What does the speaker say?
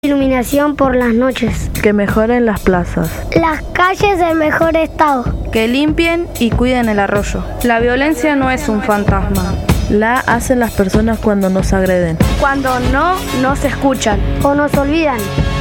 Iluminación por las noches. Que mejoren las plazas. Las calles en mejor estado. Que limpien y cuiden el arroyo. La violencia no es un fantasma. La hacen las personas cuando nos agreden. Cuando no nos escuchan. O nos olvidan.